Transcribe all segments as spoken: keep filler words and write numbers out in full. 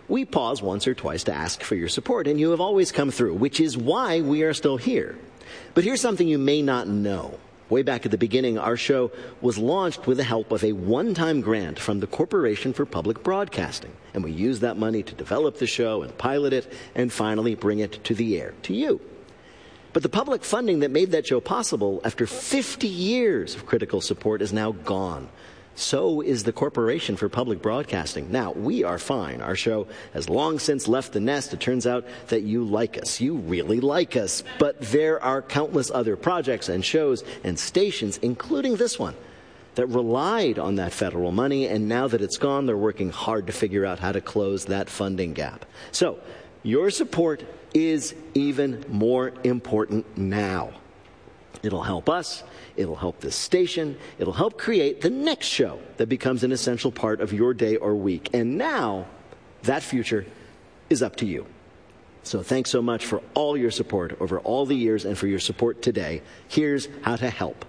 we pause once or twice to ask for your support, and you have always come through, which is why we are still here. But here's something you may not know. Way back at the beginning, our show was launched with the help of a one-time grant from the Corporation for Public Broadcasting. And we used that money to develop the show and pilot it and finally bring it to the air, to you. But the public funding that made that show possible after fifty years of critical support is now gone. So is the Corporation for Public Broadcasting. Now, we are fine. Our show has long since left the nest. It turns out that you like us. You really like us. But there are countless other projects and shows and stations, including this one, that relied on that federal money. And now that it's gone, they're working hard to figure out how to close that funding gap. So your support is even more important now. It'll help us. It'll help this station. It'll help create the next show that becomes an essential part of your day or week. And now, that future is up to you. So thanks so much for all your support over all the years and for your support today. Here's how to help.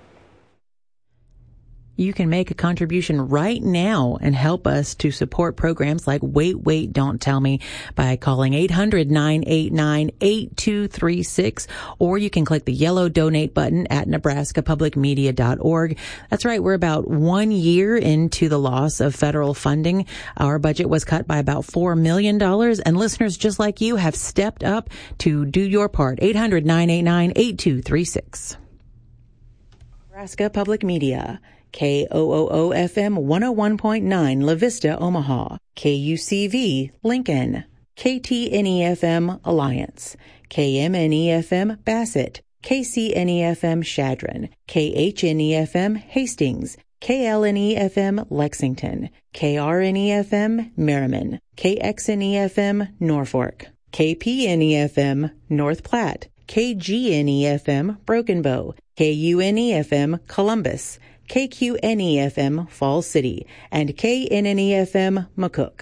You can make a contribution right now and help us to support programs like Wait, Wait, Don't Tell Me by calling eight hundred, nine eight nine, eight two three six, or you can click the yellow donate button at nebraska public media dot org. That's right, we're about one year into the loss of federal funding. Our budget was cut by about four million dollars, and listeners just like you have stepped up to do your part. eight hundred, nine eight nine, eight two three six. Nebraska Public Media. K O O O F M one oh one point nine La Vista, Omaha. K U C V, Lincoln. K T N E F M, Alliance. K M N E F M, Bassett. K C N E F M, Chadron. K H N E F M, Hastings. K L N E F M, Lexington. K R N E F M, Merriman. K X N E F M, Norfolk. K P N E F M, North Platte. K G N E F M, Broken Bow. K U N E F M, Columbus. K Q N E F M, Falls City, and K N N E F M, McCook.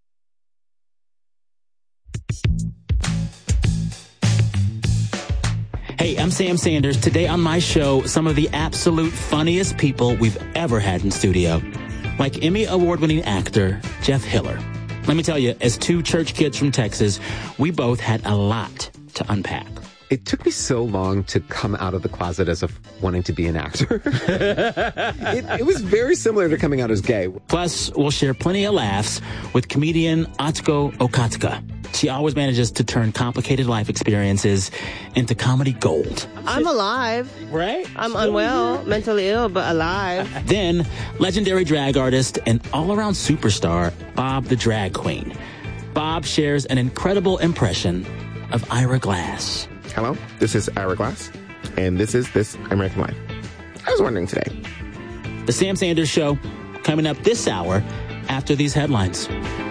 Hey, I'm Sam Sanders. Today on my show, some of the absolute funniest people we've ever had in studio. Like Emmy award-winning actor Jeff Hiller. Let me tell you, as two church kids from Texas, we both had a lot to unpack. It took me so long to come out of the closet as of wanting to be an actor. it, it was very similar to coming out as gay. Plus, we'll share plenty of laughs with comedian Atsuko Okatka. She always manages to turn complicated life experiences into comedy gold. I'm alive. Right? I'm unwell, mentally ill, but alive. Then, legendary drag artist and all-around superstar, Bob the Drag Queen. Bob shares an incredible impression of Ira Glass. Hello, this is Ira Glass, and this is This American Life. I was wondering today. The Sam Sanders Show, coming up this hour after these headlines.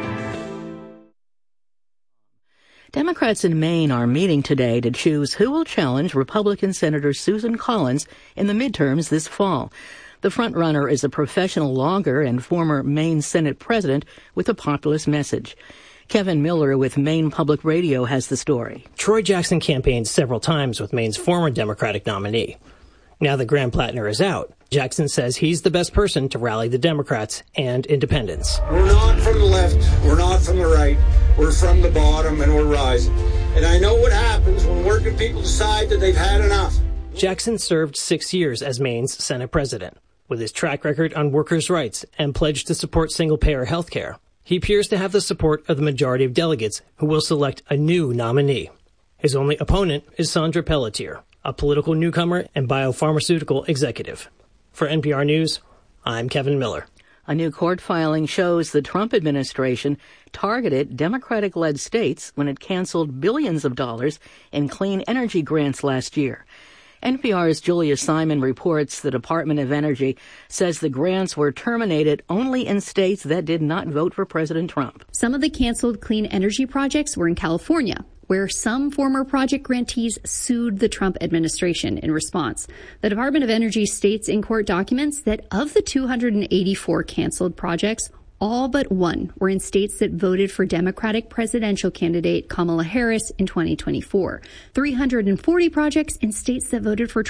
Democrats in Maine are meeting today to choose who will challenge Republican Senator Susan Collins in the midterms this fall. The frontrunner is a professional lawyer and former Maine Senate president with a populist message. Kevin Miller with Maine Public Radio has the story. Troy Jackson campaigned several times with Maine's former Democratic nominee. Now that Graham Plattner is out, Jackson says he's the best person to rally the Democrats and independents. We're not from the left, we're not from the right, we're from the bottom and we're rising. And I know what happens when working people decide that they've had enough. Jackson served six years as Maine's Senate president. With his track record on workers' rights and pledge to support single-payer health care, he appears to have the support of the majority of delegates who will select a new nominee. His only opponent is Sandra Pelletier, a political newcomer and biopharmaceutical executive. For N P R News, I'm Kevin Miller. A new court filing shows the Trump administration targeted Democratic-led states when it canceled billions of dollars in clean energy grants last year. N P R's Julia Simon reports the Department of Energy says the grants were terminated only in states that did not vote for President Trump. Some of the canceled clean energy projects were in California, where some former project grantees sued the Trump administration in response. The Department of Energy states in court documents that of the two hundred eighty-four canceled projects, all but one were in states that voted for Democratic presidential candidate Kamala Harris in twenty twenty-four. three hundred forty projects in states that voted for Trump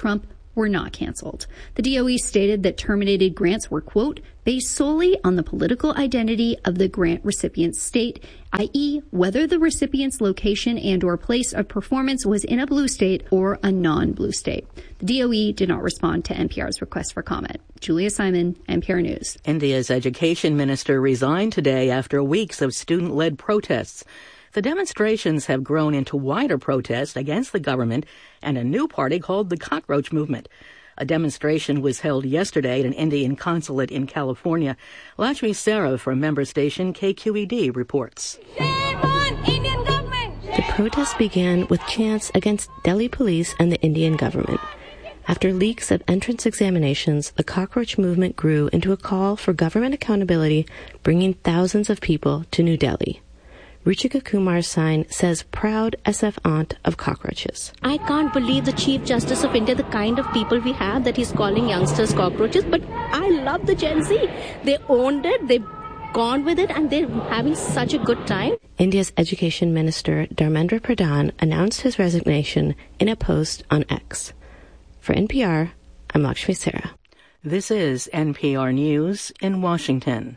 were not canceled. The D O E stated that terminated grants were, quote, based solely on the political identity of the grant recipient's state, that is, whether the recipient's location and or place of performance was in a blue state or a non-blue state. The D O E did not respond to N P R's request for comment. Julia Simon, N P R News. India's education minister resigned today after weeks of student-led protests. The demonstrations have grown into wider protests against the government and a new party called the Cockroach Movement. A demonstration was held yesterday at an Indian consulate in California. Lakshmi Sarah from member station K Q E D reports. Shame on Indian government! The protests began with chants against Delhi police and the Indian government. After leaks of entrance examinations, the Cockroach Movement grew into a call for government accountability, bringing thousands of people to New Delhi. Ruchika Kumar's sign says, proud S F aunt of cockroaches. I can't believe the Chief Justice of India, the kind of people we have, that he's calling youngsters cockroaches. But I love the Gen Z. They owned it, they've gone with it, and they're having such a good time. India's Education Minister Dharmendra Pradhan announced his resignation in a post on X. For N P R, I'm Lakshmi Sarah. This is N P R News in Washington.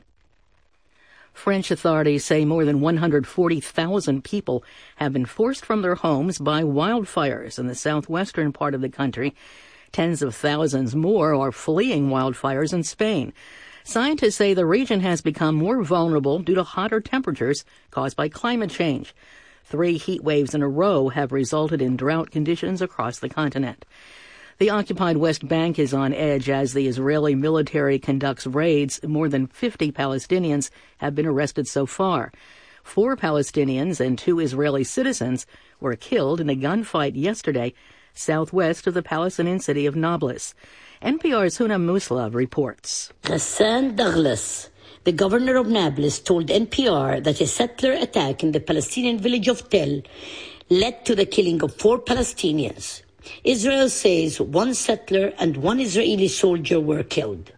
French authorities say more than one hundred forty thousand people have been forced from their homes by wildfires in the southwestern part of the country. Tens of thousands more are fleeing wildfires in Spain. Scientists say the region has become more vulnerable due to hotter temperatures caused by climate change. Three heat waves in a row have resulted in drought conditions across the continent. The occupied West Bank is on edge as the Israeli military conducts raids. More than fifty Palestinians have been arrested so far. Four Palestinians and two Israeli citizens were killed in a gunfight yesterday southwest of the Palestinian city of Nablus. N P R's Huna Muslav reports. Hassan Douglas, the governor of Nablus, told N P R that a settler attack in the Palestinian village of Tel led to the killing of four Palestinians. Israel says one settler and one Israeli soldier were killed.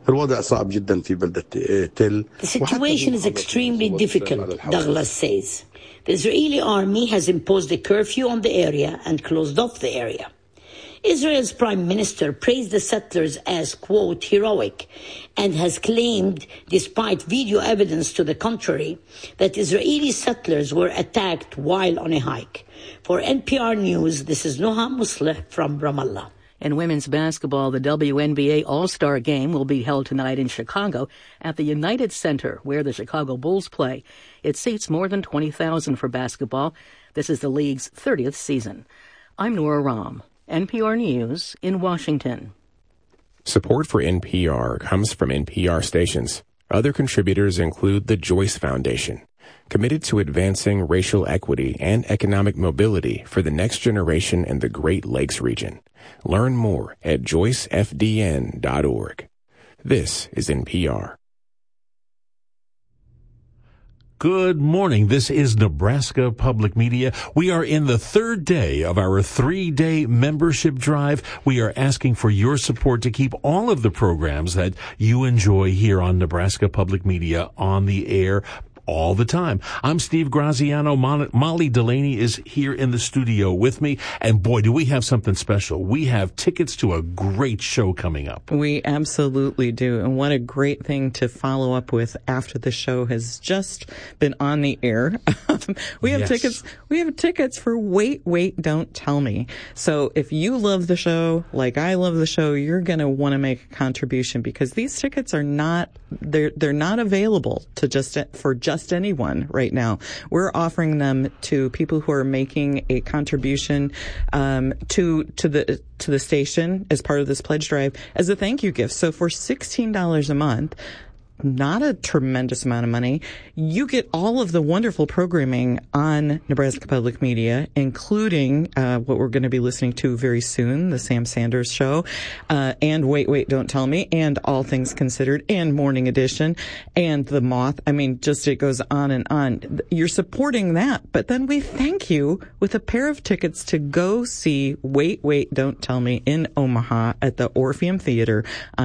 The situation is extremely difficult, Douglas says. The Israeli army has imposed a curfew on the area and closed off the area. Israel's prime minister praised the settlers as, quote, heroic, and has claimed, despite video evidence to the contrary, that Israeli settlers were attacked while on a hike. For N P R News, this is Noha Musleh from Ramallah. In women's basketball, the W N B A All-Star Game will be held tonight in Chicago at the United Center, where the Chicago Bulls play. It seats more than twenty thousand for basketball. This is the league's thirtieth season. I'm Nora Rahm, N P R News in Washington. Support for N P R comes from N P R stations. Other contributors include the Joyce Foundation, committed to advancing racial equity and economic mobility for the next generation in the Great Lakes region. Learn more at joyce f d n dot org. This is N P R. Good morning. This is Nebraska Public Media. We are in the third day of our three-day membership drive. We are asking for your support to keep all of the programs that you enjoy here on Nebraska Public Media on the air all the time. I'm Steve Graziano. Molly Delaney is here in the studio with me. And boy, do we have something special. We have tickets to a great show coming up. We absolutely do. And what a great thing to follow up with after the show has just been on the air. we have yes. tickets. We have tickets for Wait, Wait, Don't Tell Me. So if you love the show, like I love the show, you're going to want to make a contribution, because these tickets are not, they're, they're not available to just, for just Just anyone right now. We're offering them to people who are making a contribution um, to to the to the station as part of this pledge drive as a thank you gift. So for sixteen dollars a month, not a tremendous amount of money, you get all of the wonderful programming on Nebraska Public Media, including uh, what we're going to be listening to very soon, the Sam Sanders Show, uh, and Wait, Wait, Don't Tell Me, and All Things Considered, and Morning Edition, and The Moth. I mean, just it goes on and on. You're supporting that, but then we thank you with a pair of tickets to go see Wait, Wait, Don't Tell Me in Omaha at the Orpheum Theater on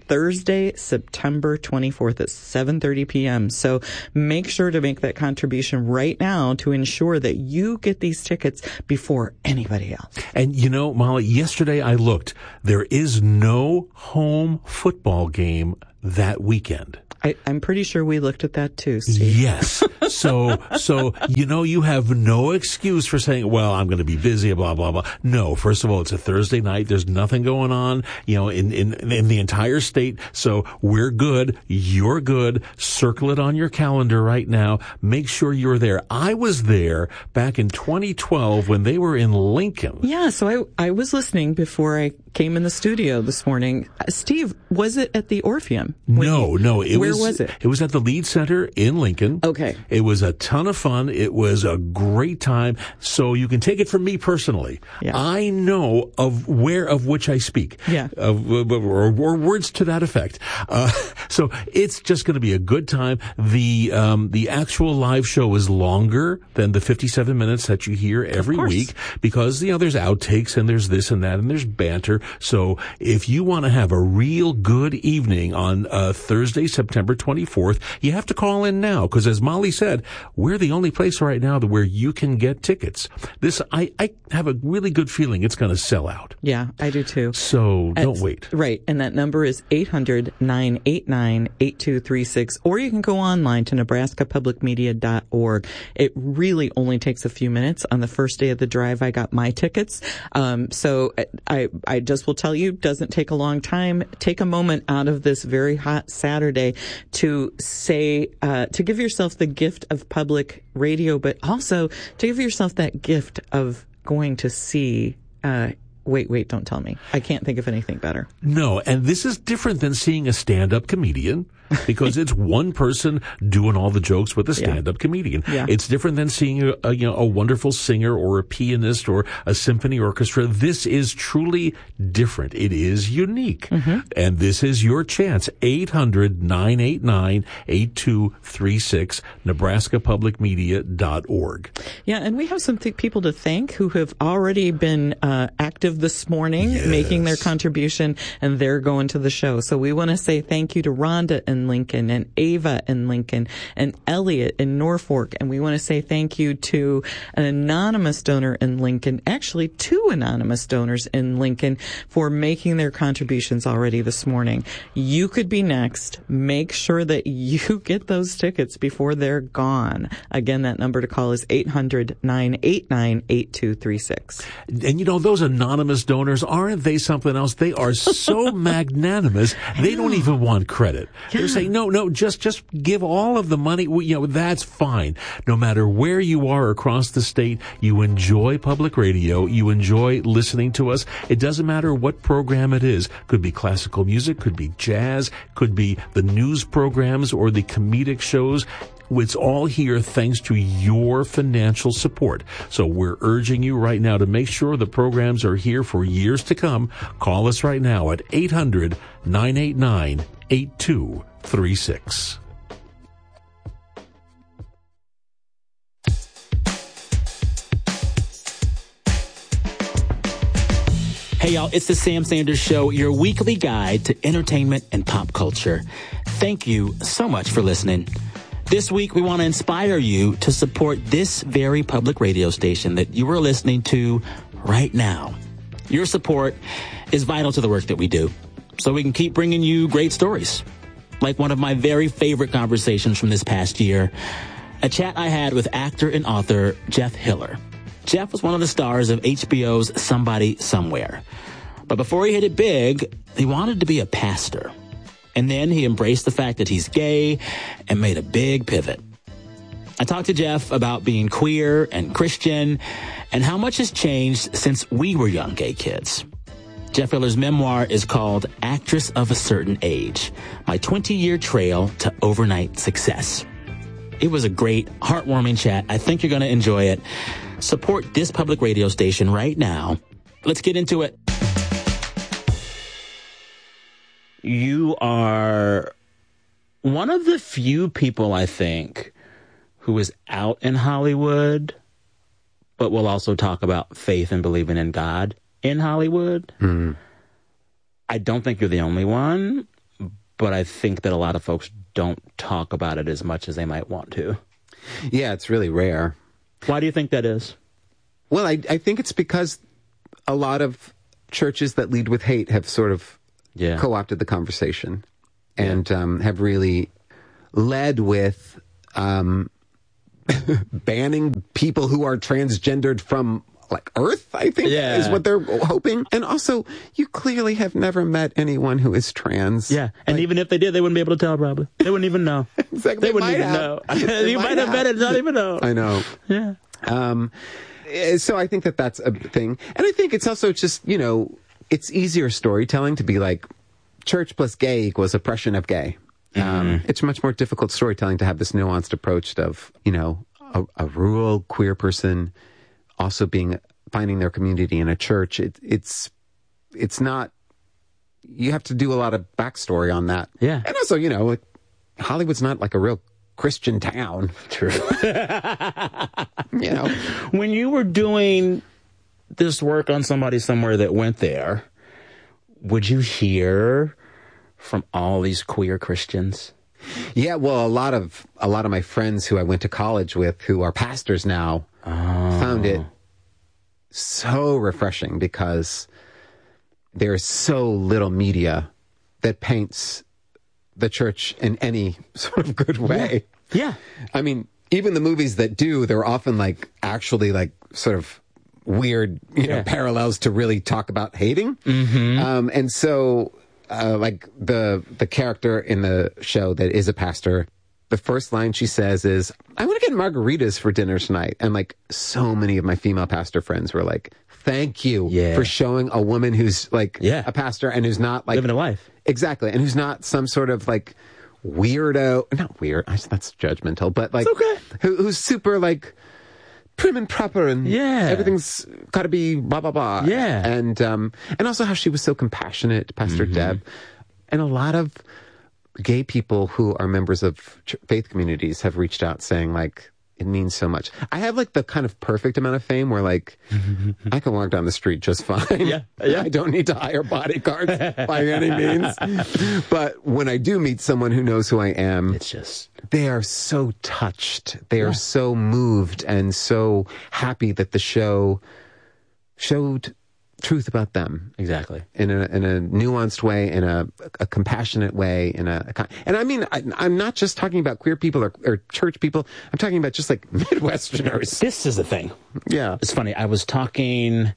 Thursday, September twenty-fourth at seven thirty p.m. So make sure to make that contribution right now to ensure that you get these tickets before anybody else. And you know, Molly, yesterday I looked. There is no home football game that weekend. I, I'm pretty sure we looked at that too, Steve. Yes. So, so, you know, you have no excuse for saying, well, I'm going to be busy, blah, blah, blah. No, first of all, it's a Thursday night. There's nothing going on, you know, in, in, in the entire state. So we're good. You're good. Circle it on your calendar right now. Make sure you're there. I was there back in twenty twelve when they were in Lincoln. Yeah. So I, I was listening before I came in the studio this morning. Uh, Steve, was it at the Orpheum? No, you, no. It where was, was it? It was at the Lead Center in Lincoln. Okay. It was a ton of fun. It was a great time. So you can take it from me personally. Yeah. I know of where of which I speak. Yeah. Of, or, or words to that effect. Uh, so it's just going to be a good time. The, um, the actual live show is longer than the fifty-seven minutes that you hear every week because, you know, there's outtakes and there's this and that and there's banter. So if you want to have a real good evening on uh, Thursday, September twenty-fourth, you have to call in now because, as Molly said, we're the only place right now where you can get tickets. This, I, I have a really good feeling it's going to sell out. Yeah, I do too. So don't At, wait. Right, and that number is eight hundred, nine eight nine, eight two three six, or you can go online to nebraska public media dot org. It really only takes a few minutes. On the first day of the drive, I got my tickets. Um, so I, I just will tell you, doesn't take a long time. Take a moment out of this very hot Saturday to say, uh, to give yourself the gift of public radio, but also to give yourself that gift of going to see, uh, Wait, wait, don't tell me. I can't think of anything better. No, and this is different than seeing a stand-up comedian because it's one person doing all the jokes with a stand-up yeah. comedian. Yeah. It's different than seeing a, a, you know, a wonderful singer or a pianist or a symphony orchestra. This is truly different. It is unique. Mm-hmm. And this is your chance. eight hundred, nine eight nine, eight two three six, nebraska public media dot org. Yeah, and we have some th- people to thank who have already been uh, active this morning, yes. making their contribution, and they're going to the show. So we want to say thank you to Rhonda in Lincoln and Ava in Lincoln and Elliot in Norfolk. And we want to say thank you to an anonymous donor in Lincoln, actually two anonymous donors in Lincoln, for making their contributions already this morning. You could be next. Make sure that you get those tickets before they're gone. Again, that number to call is eight hundred, nine eight nine, eight two three six. And you know, those anonymous donors, aren't they something else? They are so magnanimous. They don't even want credit. Yeah. They're saying, no, no, just, just give all of the money. You know, that's fine. No matter where you are across the state, you enjoy public radio. You enjoy listening to us. It doesn't matter what program it is. Could be classical music, could be jazz, could be the news programs or the comedic shows. It's all here thanks to your financial support. So we're urging you right now to make sure the programs are here for years to come. Call us right now at eight hundred, nine eight nine, eight two three six. Hey, y'all, it's the Sam Sanders Show, your weekly guide to entertainment and pop culture. Thank you so much for listening. This week, we want to inspire you to support this very public radio station that you are listening to right now. Your support is vital to the work that we do, so we can keep bringing you great stories. Like one of my very favorite conversations from this past year, a chat I had with actor and author Jeff Hiller. Jeff was one of the stars of H B O's Somebody Somewhere. But before he hit it big, he wanted to be a pastor. And then he embraced the fact that he's gay and made a big pivot. I talked to Jeff about being queer and Christian and how much has changed since we were young gay kids. Jeff Hiller's memoir is called Actress of a Certain Age, My twenty-Year Trail to Overnight Success. It was a great, heartwarming chat. I think you're going to enjoy it. Support this public radio station right now. Let's get into it. You are one of the few people, I think, who is out in Hollywood, but will also talk about faith and believing in God in Hollywood. Mm. I don't think you're the only one, but I think that a lot of folks don't talk about it as much as they might want to. Yeah, it's really rare. Why do you think that is? Well, I, I think it's because a lot of churches that lead with hate have sort of yeah. co-opted the conversation and yeah. um, have really led with um, banning people who are transgendered from like Earth, I think, yeah. is what they're hoping. And also, you clearly have never met anyone who is trans. Yeah, and like, even if they did, they wouldn't be able to tell, probably. They wouldn't even know. Exactly. They wouldn't even have. know. You might have met it, not even know. I know. Yeah. Um, so I think that that's a thing. And I think it's also just, you know, it's easier storytelling to be like, church plus gay equals oppression of gay. Mm-hmm. Um, it's much more difficult storytelling to have this nuanced approach of, you know, a, a rural queer person also being finding their community in a church. It, it's it's not. You have to do a lot of backstory on that. Yeah, and also, you know, Hollywood's not like a real Christian town. True. You know, when you were doing this work on somebody somewhere that went there, would you hear from all these queer Christians? Yeah, well, a lot of a lot of my friends who I went to college with, who are pastors now, oh. found it so refreshing because there is so little media that paints the church in any sort of good way. Yeah. yeah. I mean, even the movies that do, they're often like actually like sort of weird, you yeah. know, parallels to really talk about hating. Mm-hmm. Um, and so, uh, like the the character in the show that is a pastor, the first line she says is, "I want to get margaritas for dinner tonight." And like so many of my female pastor friends were like, "Thank you yeah. for showing a woman who's like yeah. a pastor and who's not like living a life." Exactly. And who's not some sort of like weirdo, not weird, that's judgmental, but like, it's okay. who, who's super like prim and proper and yeah. everything's got to be blah, blah, blah. Yeah. And, um, and also how she was so compassionate, Pastor mm-hmm. Deb. And a lot of gay people who are members of ch- faith communities have reached out saying like, it means so much. I have like the kind of perfect amount of fame where like I can walk down the street just fine. Yeah, yeah. I don't need to hire bodyguards by any means. But when I do meet someone who knows who I am, it's just they are so touched. They yeah. are so moved and so happy that the show showed truth about them. Exactly. In a in a nuanced way, in a, a compassionate way, in a, a and I mean I, I'm not just talking about queer people or, or church people. I'm talking about just like Midwesterners. This is the thing. Yeah. It's funny. I was talking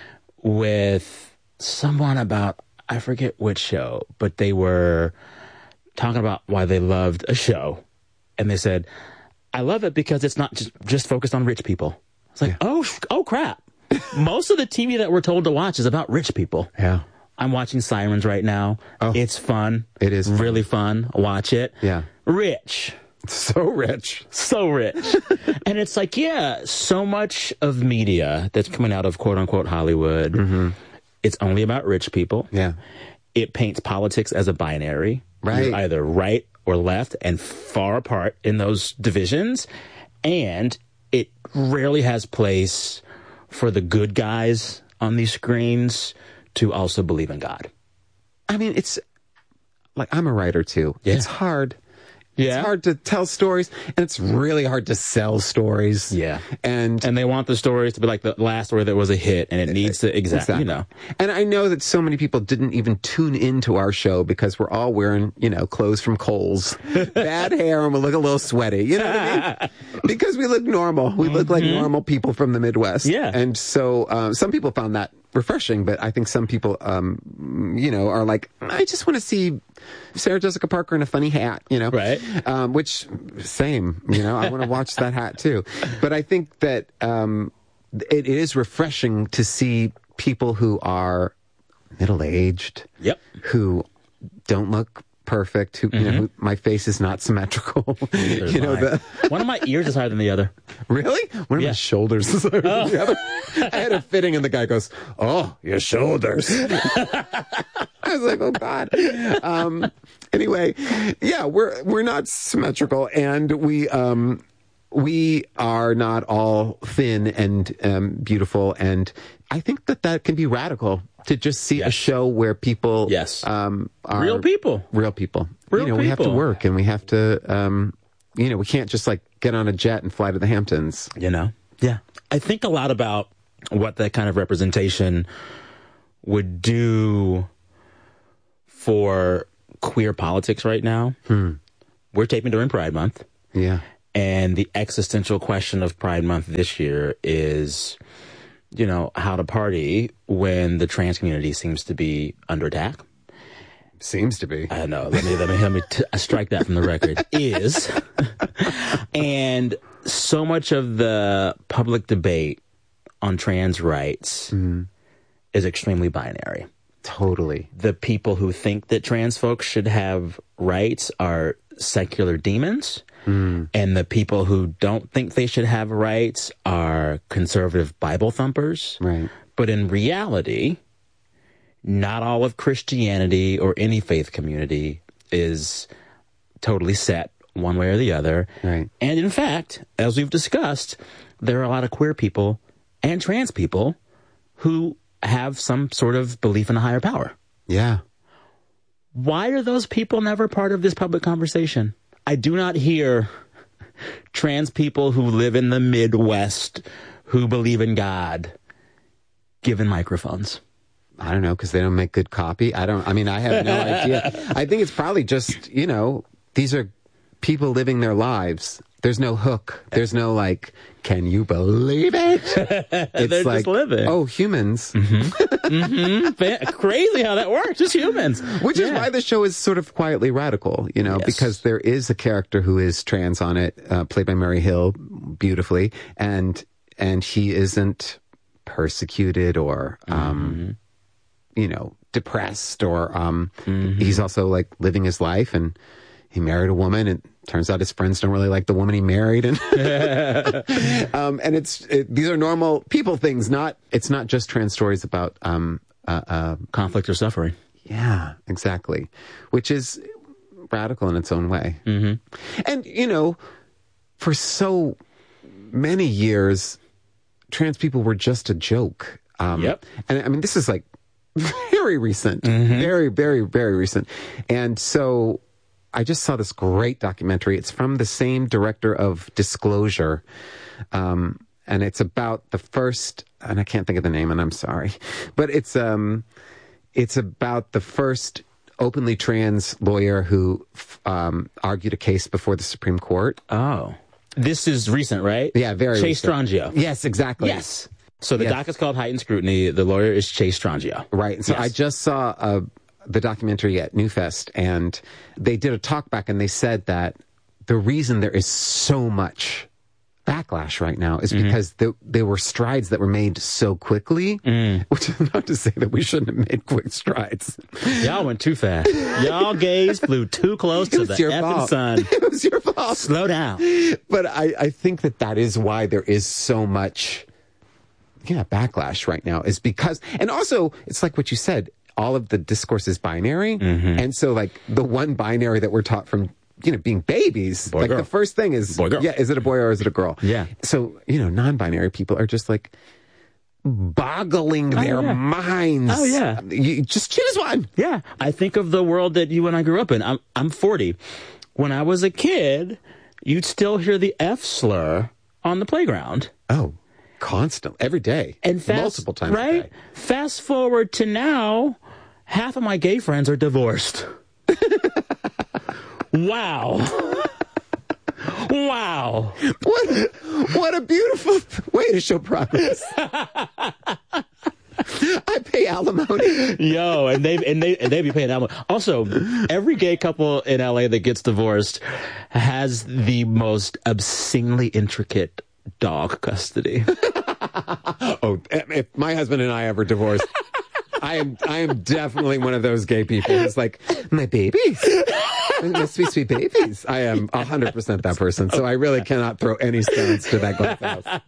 with someone about, I forget which show, but they were talking about why they loved a show. And they said, I love it because it's not just, just focused on rich people. It's like, yeah. oh, oh crap. Most of the T V that we're told to watch is about rich people. Yeah. I'm watching Sirens right now. Oh, it's fun. It is fun. Really fun. Watch it. Yeah. Rich. So rich. So rich. And it's like, yeah, so much of media that's coming out of quote unquote Hollywood, mm-hmm. it's only about rich people. Yeah. It paints politics as a binary. Right. You're either right or left and far apart in those divisions. And it rarely has place for the good guys on these screens to also believe in God. I mean, it's like, I'm a writer too. Yeah. It's hard. Yeah. It's hard to tell stories, and it's really hard to sell stories. Yeah. And and they want the stories to be like the last story that was a hit, and it needs to, exactly, exactly. you know. And I know that so many people didn't even tune into our show because we're all wearing, you know, clothes from Kohl's, bad hair, and we look a little sweaty. You know what I mean? Because we look normal. We look like mm-hmm. normal people from the Midwest. Yeah. And so uh, some people found that refreshing, but I think some people, um, you know, are like, I just want to see Sarah Jessica Parker in a funny hat, you know? Right. Um, which, same, you know, I want to watch that hat too. But I think that um, it is refreshing to see people who are middle-aged, yep, who don't look perfect, who, mm-hmm. you know, who, my face is not symmetrical. You know, the one of my ears is higher than the other. Really? One of yeah. my shoulders is higher oh. than the other. I had a fitting and the guy goes, "Oh, your shoulders." I was like, "Oh God." Um, anyway, yeah, we're we're not symmetrical, and we um, we are not all thin and um, beautiful, and I think that that can be radical to just see Yes. a show where people, Yes. um, are Real people. real people. Real you know, we have to people. work and we have to, um, you know, we can't just like get on a jet and fly to the Hamptons. You know? Yeah. I think a lot about what that kind of representation would do for queer politics right now. Hmm. We're taping during Pride Month. Yeah. And the existential question of Pride Month this year is, you know, how to party when the trans community seems to be under attack. Seems to be. I know. Let me let me let me t- strike that from the record. Is and so much of the public debate on trans rights mm. is extremely binary. Totally. The people who think that trans folks should have rights are secular demons. Mm. And the people who don't think they should have rights are conservative Bible thumpers. Right. But in reality, not all of Christianity or any faith community is totally set one way or the other. Right. And in fact, as we've discussed, there are a lot of queer people and trans people who have some sort of belief in a higher power. Yeah. Why are those people never part of this public conversation? I do not hear trans people who live in the Midwest who believe in God given microphones. I don't know, because they don't make good copy. I don't, I mean, I have no idea. I think it's probably just, you know, these are people living their lives. There's no hook. There's no like, can you believe it? It's They're like, just living. oh, humans. Mm-hmm. mm-hmm. Crazy how that works. Just humans. Which is Yeah. why the show is sort of quietly radical, you know, Yes. because there is a character who is trans on it, uh, played by Murray Hill beautifully, and and he isn't persecuted or, um, Mm-hmm. you know, depressed or um, Mm-hmm. he's also like living his life, and he married a woman, and turns out his friends don't really like the woman he married, and um, and it's it, these are normal people things. Not it's not just trans stories about um, uh, uh, conflict or suffering. Yeah, exactly, which is radical in its own way. Mm-hmm. And you know, for so many years, trans people were just a joke. Um, Yep. And I mean, this is like very recent, Mm-hmm. very, very, very recent. And so I just saw this great documentary. It's from the same director of Disclosure. Um, and it's about the first, and I can't think of the name, and I'm sorry, but it's, um, it's about the first openly trans lawyer who, um, argued a case before the Supreme Court. Oh. This is recent, right? Yeah, very Chase recent. Strangio. Yes, exactly. Yes. So the Yes. doc is called Heightened Scrutiny. The lawyer is Chase Strangio. Right. So Yes. I just saw uh, the documentary at Newfest, and they did a talk back, and they said that the reason there is so much backlash right now is Mm-hmm. because there, there were strides that were made so quickly, Mm. which is not to say that we shouldn't have made quick strides. Y'all went too fast. Y'all gays flew too close to was the your effing fault. sun. It was your fault. Slow down. But I, I think that that is why there is so much, yeah, backlash right now, is because, and also, it's like what you said, all of the discourse is binary. Mm-hmm. And so, like, the one binary that we're taught from, you know, being babies, Boy, like, girl. the first thing is, Boy, girl. yeah, is it a boy or is it a girl? Yeah. So, you know, non-binary people are just like, boggling Oh, their yeah. minds. Oh, yeah. You just choose one. Yeah. I think of the world that you and I grew up in. I'm, I'm forty. When I was a kid, you'd still hear the F slur on the playground. Oh, constant, every day. And fast, multiple times a right? day. Fast forward to now, half of my gay friends are divorced. Wow. Wow. What, what a beautiful way to show progress. I pay alimony. Yo, and they and they and they be paying alimony. Also, every gay couple in L A that gets divorced has the most obscenely intricate dog custody. Oh, if my husband and I ever divorced, I am I am definitely one of those gay people who's like, my babies, my sweet sweet babies. I am a hundred percent that person. So I really cannot throw any stones to that glass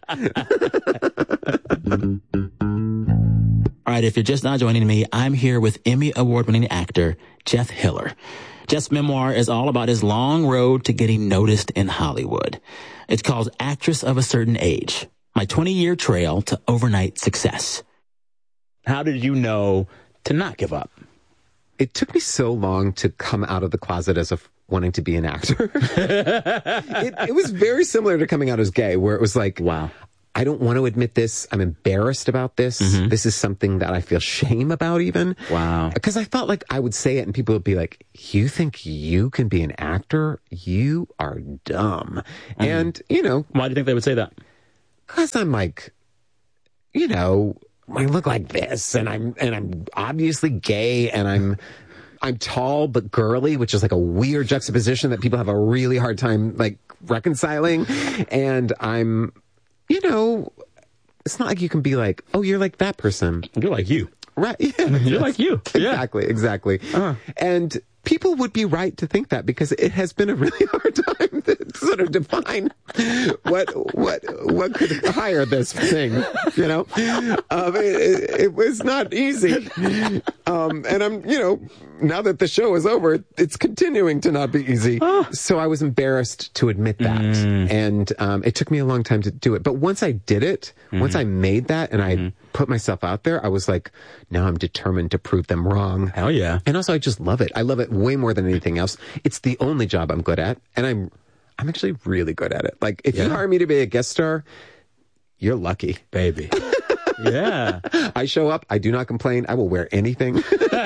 house. All right, if you're just now joining me, I'm here with Emmy Award-winning actor Jeff Hiller. Jeff's memoir is all about his long road to getting noticed in Hollywood. It's called Actress of a Certain Age, My twenty-Year Trail to Overnight Success. How did you know to not give up? It took me so long to come out of the closet as a wanting to be an actor. it, it was very similar to coming out as gay, where it was like, wow, I don't want to admit this. I'm embarrassed about this. Mm-hmm. This is something that I feel shame about even. Wow. Because I felt like I would say it and people would be like, you think you can be an actor? You are dumb. Mm-hmm. And, you know. Why do you think they would say that? Because I'm like, you know, I look like this and I'm, and I'm obviously gay and I'm, I'm tall but girly, which is like a weird juxtaposition that people have a really hard time like reconciling. And I'm, you know, it's not like you can be like, oh, you're like that person. You're like you. Right. Yeah. You're like you. Exactly. Yeah. Exactly. Uh. And people would be right to think that because it has been a really hard time to sort of define what what what could hire this thing, you know. Um, it, it was not easy, um, and I'm, you know, now that the show is over, it's continuing to not be easy. Oh. So I was embarrassed to admit that, mm. and um, it took me a long time to do it. But once I did it, mm-hmm. once I made that, and I mm-hmm. put myself out there, I was like, now I'm determined to prove them wrong. Hell yeah! And also, I just love it. I love it way more than anything else. It's the only job I'm good at, and I'm I'm actually really good at it. Like, if yeah. you hire me to be a guest star, you're lucky, baby. Yeah. I show up. I do not complain. I will wear anything.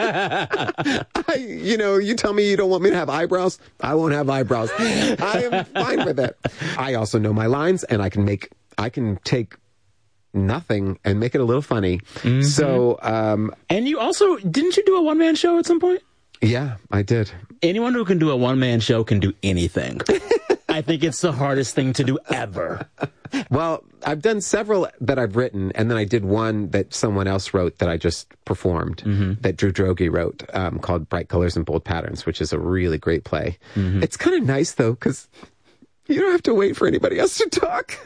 I, you know, you tell me you don't want me to have eyebrows, I won't have eyebrows. I am fine with it. I also know my lines, and I can make, I can take nothing and make it a little funny. Mm-hmm. So, um, and you also, didn't you do a one-man show at some point? Yeah, I did. Anyone who can do a one-man show can do anything. I think it's the hardest thing to do ever. Well, I've done several that I've written, and then I did one that someone else wrote that I just performed, mm-hmm. that Drew Droege wrote, um, called Bright Colors and Bold Patterns, which is a really great play. Mm-hmm. It's kind of nice, though, because you don't have to wait for anybody else to talk.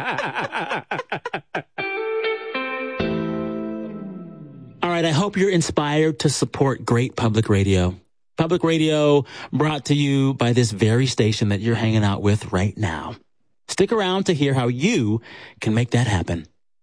All right, I hope you're inspired to support great public radio. Public radio brought to you by this very station that you're hanging out with right now. Stick around to hear how you can make that happen.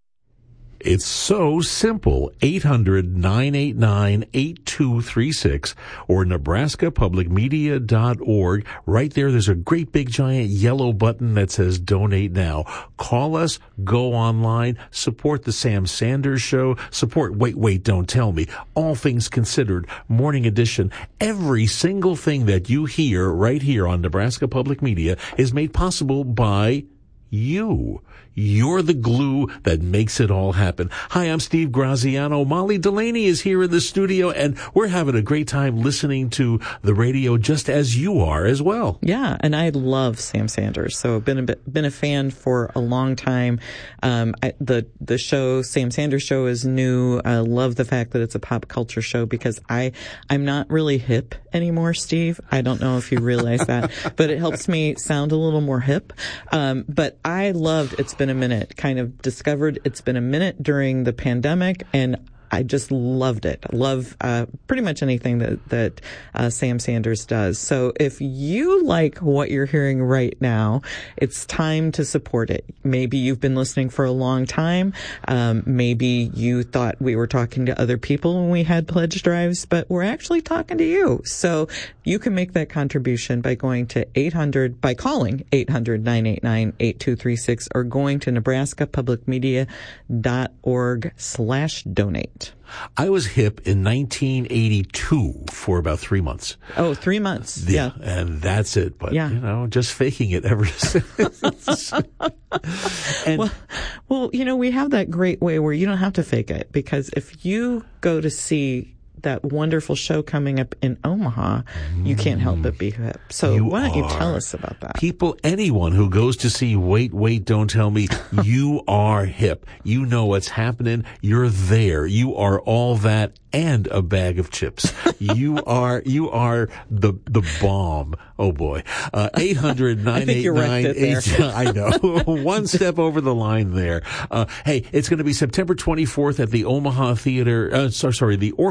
It's so simple. eight hundred nine eight nine eight two three six or Nebraska Public Media dot org. Right there, there's a great big giant yellow button that says Donate Now. Call us, go online, support the Sam Sanders Show, support Wait, Wait, Don't Tell Me, All Things Considered, Morning Edition. Every single thing that you hear right here on Nebraska Public Media is made possible by you. You're the glue that makes it all happen. Hi, I'm Steve Graziano. Molly Delaney is here in the studio, and we're having a great time listening to the radio just as you are as well. Yeah, and I love Sam Sanders, so I've been a, bit, been a fan for a long time. Um, I, the the show, Sam Sanders Show, is new. I love the fact that it's a pop culture show because I, I'm not really hip anymore, Steve. I don't know if you realize that, but it helps me sound a little more hip. Um, but I loved It's Been a Minute, kind of discovered It's Been a Minute during the pandemic, and I just loved it. Love uh, pretty much anything that that uh, Sam Sanders does. So if you like what you're hearing right now, it's time to support it. Maybe you've been listening for a long time. Um, maybe you thought we were talking to other people when we had pledge drives, but we're actually talking to you. So you can make that contribution by going to eight hundred, by calling eight hundred nine eight nine eight two three six or going to Nebraska Public Media dot org slash donate. I was hip in nineteen eighty-two for about three months. Oh, three months. Yeah. yeah. And that's it. But, yeah. you know, just faking it ever since. and, well, well, you know, we have that great way where you don't have to fake it, because if you go to see that wonderful show coming up in Omaha, you can't help but be hip. So you why don't you are. tell us about that? People, anyone who goes to see Wait, Wait, Don't Tell Me, you are hip. You know what's happening. You're there. You are all that and a bag of chips. You are, you are the, the bomb. Oh boy. Uh, eight hundred nine eight nine eight. I know. One step over the line there. Uh, hey, it's going to be September twenty-fourth at the Omaha Theater, uh, sorry, sorry, the Orpheum Theater.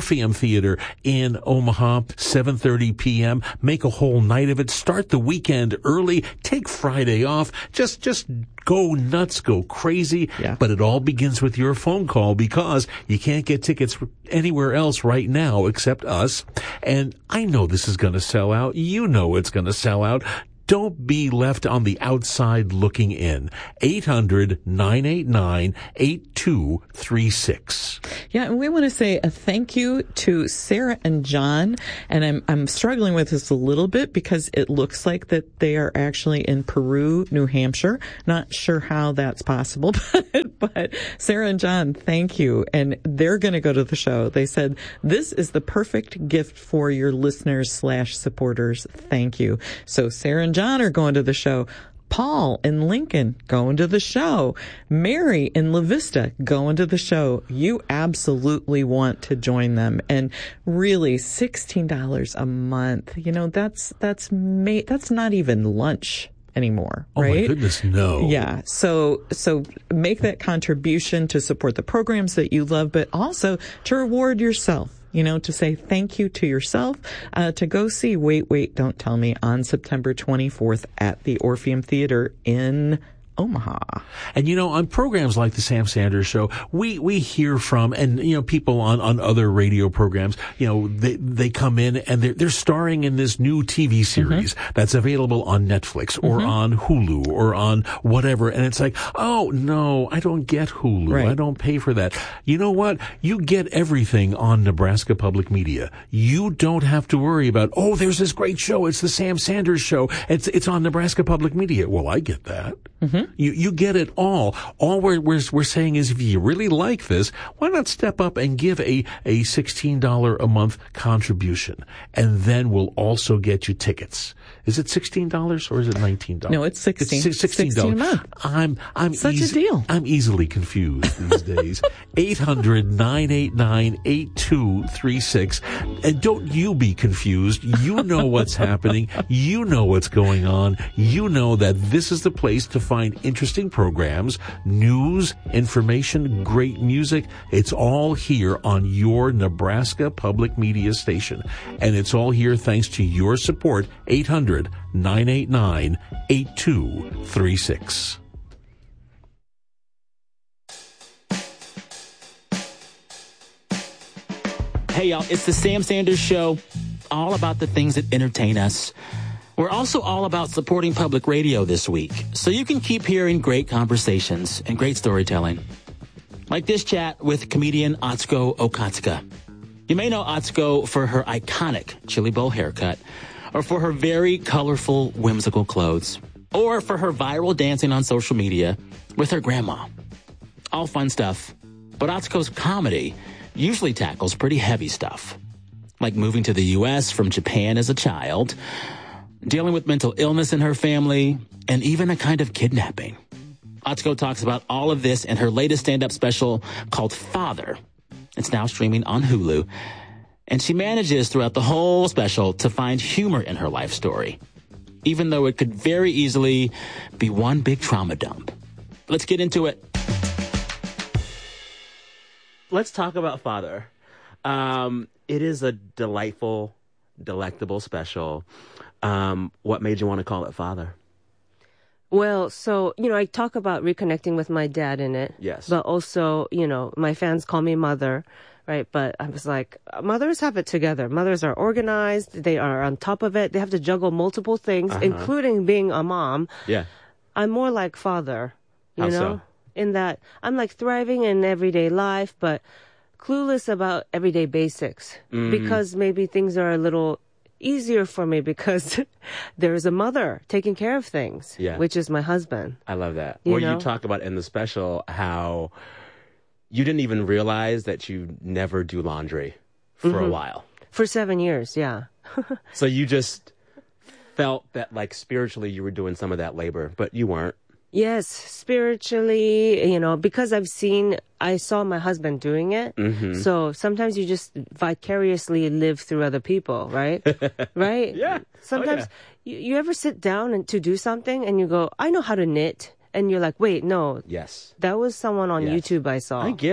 Theater in Omaha, seven thirty p.m. Make a whole night of it. Start the weekend early. Take Friday off. Just, just go nuts, go crazy. Yeah. But it all begins with your phone call because you can't get tickets anywhere else right now except us. And I know this is going to sell out. You know it's going to sell out. Don't be left on the outside looking in. eight hundred, nine eight nine, eight two three six. Yeah, and we want to say a thank you to Sarah and John. And I'm I'm struggling with this a little bit because it looks like that they are actually in Peru, New Hampshire. Not sure how that's possible, but, but Sarah and John, thank you. And they're going to go to the show. They said, this is the perfect gift for your listeners slash supporters. Thank you. So Sarah and John are going to the show. Paul in Lincoln going to the show. Mary in La Vista going to the show. You absolutely want to join them. And really, sixteen dollars a month. You know, that's that's ma- that's not even lunch anymore, right? Oh my goodness, no. Yeah. So so make that contribution to support the programs that you love, but also to reward yourself. You know, to say thank you to yourself, uh, to go see Wait, Wait, Don't Tell Me on September twenty-fourth at the Orpheum Theater in Omaha. And, you know, on programs like the Sam Sanders Show, we, we hear from, and, you know, people on, on other radio programs, you know, they, they come in and they're, they're starring in this new T V series mm-hmm. that's available on Netflix or mm-hmm. on Hulu or on whatever. And it's like, oh, no, I don't get Hulu. Right. I don't pay for that. You know what? You get everything on Nebraska Public Media. You don't have to worry about, oh, there's this great show. It's the Sam Sanders Show. It's, it's on Nebraska Public Media. Well, I get that. Mm-hmm. You you get it all. All we're, we're we're saying is if you really like this, why not step up and give a a sixteen dollars a month contribution, and then we'll also get you tickets. Is it sixteen dollars or is it nineteen dollars? No, it's sixteen. It's sixteen dollars. sixteen a month. I'm I'm such easy, a deal. I'm easily confused these days. eight hundred, nine eight nine, eight two three six. And don't you be confused. You know what's happening. You know what's going on. You know that this is the place to find interesting programs, news, information, great music. It's all here on your Nebraska Public Media station. And it's all here thanks to your support. eight hundred, nine eight nine, eight two three six. Hey, y'all, it's the Sam Sanders Show, all about the things that entertain us. We're also all about supporting public radio this week, so you can keep hearing great conversations and great storytelling. Like this chat with comedian Atsuko Okatsuka. You may know Atsuko for her iconic chili bowl haircut, or for her very colorful, whimsical clothes, or for her viral dancing on social media with her grandma. All fun stuff, but Atsuko's comedy usually tackles pretty heavy stuff, like moving to the U S from Japan as a child, dealing with mental illness in her family, and even a kind of kidnapping. Atsuko talks about all of this in her latest stand-up special called Father. It's now streaming on Hulu. And she manages throughout the whole special to find humor in her life story, even though it could very easily be one big trauma dump. Let's get into it. Let's talk about Father. Um, it is a delightful, delectable special. Um, what made you want to call it Father? Well, so, you know, I talk about reconnecting with my dad in it. Yes. But also, you know, my fans call me Mother, right? But I was like, mothers have it together. Mothers are organized. They are on top of it. They have to juggle multiple things, uh-huh. including being a mom. Yeah. I'm more like Father, you How know, so? In that I'm like thriving in everyday life, but clueless about everyday basics mm. because maybe things are a little easier for me because there's a mother taking care of things, yeah. which is my husband. I love that. You Where know? You talk about in the special how you didn't even realize that you never do laundry for mm-hmm. a while. For seven years, yeah. So you just felt that like spiritually you were doing some of that labor, but you weren't. Yes, spiritually, you know, because I've seen, I saw my husband doing it. Mm-hmm. So sometimes you just vicariously live through other people, right? Right? Yeah. Sometimes oh, yeah. You, you ever sit down and to do something and you go, I know how to knit. And you're like, wait, no. Yes. That was someone on yes. YouTube I saw. I get it.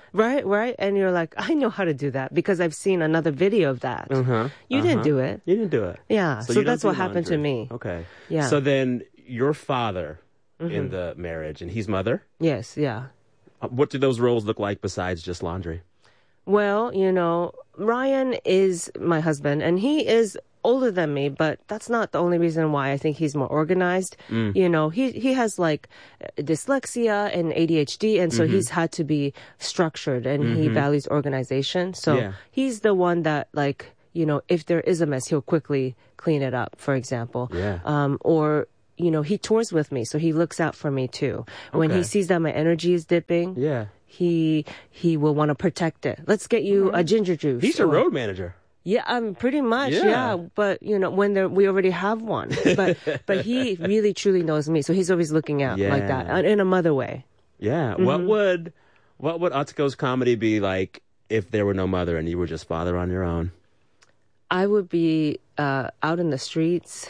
Right, right. And you're like, I know how to do that because I've seen another video of that. Uh-huh. You uh-huh. didn't do it. You didn't do it. Yeah. So, So, you don't that's do what happened to laundry. me. Okay. Yeah. So then your father in Mhm. the marriage, and he's mother? Yes, yeah. Uh, What do those roles look like besides just laundry? Well, you know, Ryan is my husband and he is older than me, but that's not the only reason why I think he's more organized. Mm. You know, he he has like dyslexia and A D H D, and so Mhm. he's had to be structured, and he Mhm. values organization. So Yeah. he's the one that, like, you know, if there is a mess, he'll quickly clean it up, for example. Yeah. Um, or you know, he tours with me, so he looks out for me too. When he Okay. sees that my energy is dipping, Yeah. he he will want to protect it. Let's get you a ginger juice. He's your or- road manager. Yeah, um, pretty much. Yeah. Yeah. But you know, when there, we already have one. But but he really truly knows me, so he's always looking out like that Yeah. uh, in a mother way. Yeah. What Mhm. would what would Atsuko's comedy be like if there were no mother and you were just father on your own? I would be uh, out in the streets,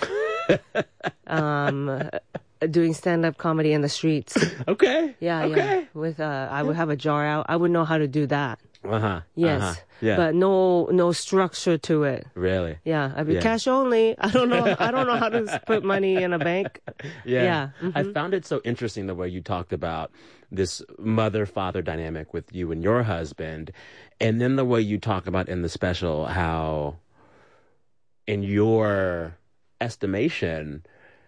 um, doing stand-up comedy in the streets. Okay. Yeah. Okay. Yeah. With uh, I would have a jar out. I would know how to do that. Uh-huh. Yes. Uh-huh. Yeah. But no no structure to it. Really? Yeah, I'd be Yeah. cash only. I don't know. I don't know how to s- put money in a bank. Yeah. Yeah. I Mhm. found it so interesting the way you talked about this mother-father dynamic with you and your husband, and then the way you talk about in the special how, in your estimation,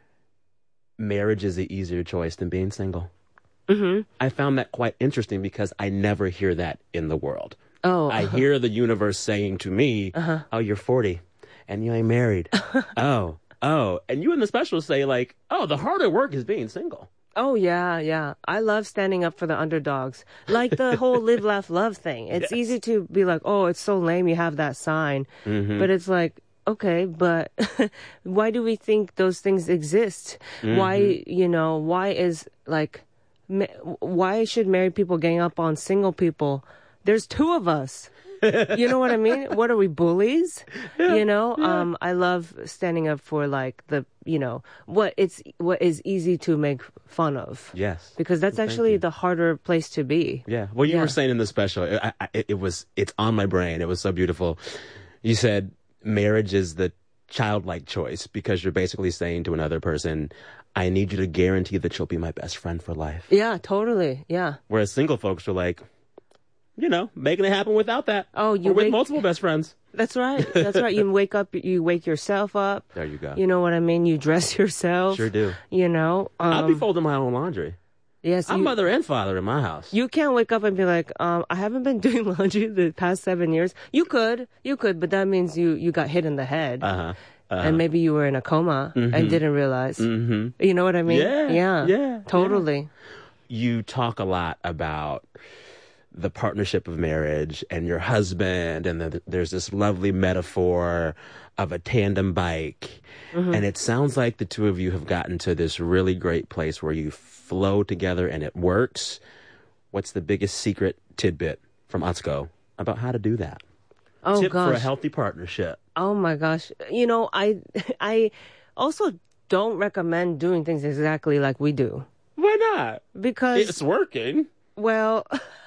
marriage is the easier choice than being single. Mm-hmm. I found that quite interesting because I never hear that in the world. Oh. I hear the universe saying to me, Uh-huh. oh, you're forty and you ain't married. oh, oh. And you in the special say like, oh, the harder work is being single. Oh, yeah, yeah. I love standing up for the underdogs. Like the whole live, laugh, love thing. It's Yes. easy to be like, oh, it's so lame you have that sign. Mhm. But it's like, okay, but why do we think those things exist? Why, Mhm. you know, why is like, ma- why should married people gang up on single people? There's two of us. You know what I mean? What are we, bullies? You know, um, I love standing up for like the, you know, what it's what is easy to make fun of. Yes. Because that's Thank actually you. the harder place to be. Yeah. Well, you Yeah. were saying in the special, I, I, it was, it's on my brain. It was so beautiful. You said marriage is the childlike choice because you're basically saying to another person, I need you to guarantee that you'll be my best friend for life. Yeah, totally. Yeah. Whereas single folks are like, you know, making it happen without that. Oh, you or with wake- multiple best friends. That's right. That's right. You wake up, you wake yourself up. There you go. You know what I mean? You dress yourself. Sure do. You know? Um, I'll be folding my own laundry. Yes. I'm you, mother and father in my house. You can't wake up and be like, um, I haven't been doing laundry the past seven years. You could, you could, but that means you, you got hit in the head. Uh-huh. uh-huh. And maybe you were in a coma Mhm. and didn't realize. Mm-hmm. You know what I mean? Yeah, Yeah. yeah, Totally. You talk a lot about the partnership of marriage and your husband, and then there's this lovely metaphor of a tandem bike. Mhm. And it sounds like the two of you have gotten to this really great place where you flow together and it works. What's the biggest secret tidbit from Atsuko about how to do that? Oh, Tip for a gosh. healthy partnership. Oh my gosh. You know, I, I also don't recommend doing things exactly like we do. Why not? Because It's working. Well,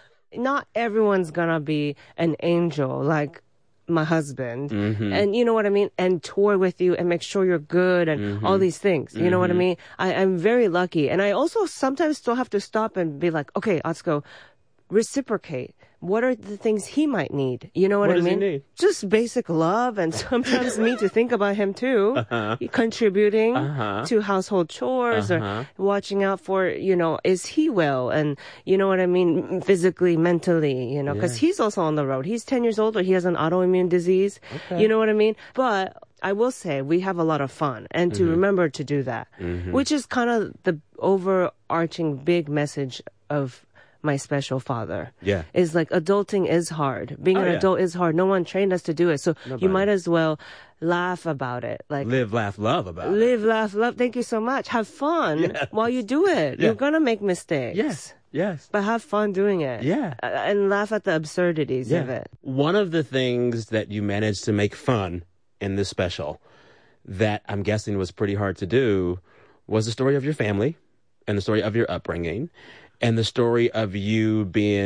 not everyone's gonna be an angel like my husband. Mhm. And you know what I mean? And tour with you and make sure you're good and Mhm. all these things. You know what I Mhm. mean? I, I'm very lucky. And I also sometimes still have to stop and be like, okay, let's go reciprocate. What are the things he might need? You know what, What I does he mean? need? Just basic love and sometimes me to think about him too. Uh-huh. Contributing Uh-huh. to household chores Uh-huh. or watching out for, you know, is he well? And you know what I mean? Physically, mentally, you know, because Yeah. he's also on the road. He's ten years old or he has an autoimmune disease. Okay. You know what I mean? But I will say we have a lot of fun and to Mhm. remember to do that, Mhm. which is kind of the overarching big message of my special father. Yeah. Is like adulting is hard. Being Oh, an yeah. adult is hard. No one trained us to do it. So Nobody. you might as well laugh about it. Like Live, laugh, love about it. live, laugh, love. Thank you so much. Have fun Yes. while you do it. Yeah. You're gonna make mistakes. Yes. Yes. But have fun doing it. Yeah. Uh, and laugh at the absurdities of it. One of the things that you managed to make fun in this special that I'm guessing was pretty hard to do was the story of your family and the story of your upbringing and the story of you being